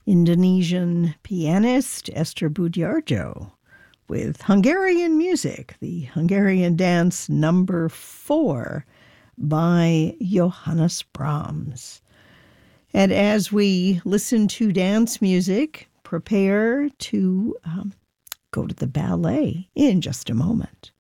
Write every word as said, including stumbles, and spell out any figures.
Indonesian pianist Esther Budjarjo with Hungarian music, the Hungarian dance number four by Johannes Brahms. And as we listen to dance music, prepare to um, go to the ballet in just a moment.